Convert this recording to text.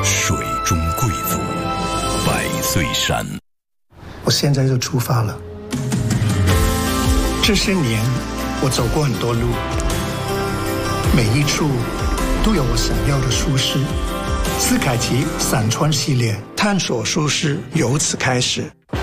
水中贵族，百岁山。 我现在就出发了。这些年，我走过很多路，每一处都有我想要的舒适。斯凯奇伞穿系列，探索舒适由此开始。